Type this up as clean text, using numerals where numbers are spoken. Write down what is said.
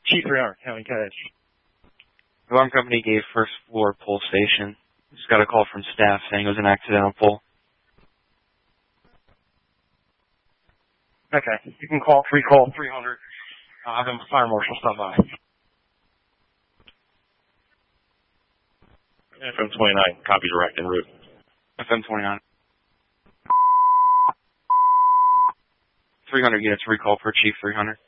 Chief 300, County Code. Alarm company gave first floor pull station. Just got a call from staff saying it was an accidental pull. Okay, you can call 300. I'll have a fire marshal stop by. FM 29, copy direct en route. FM 29. 300 units recall per Chief 300.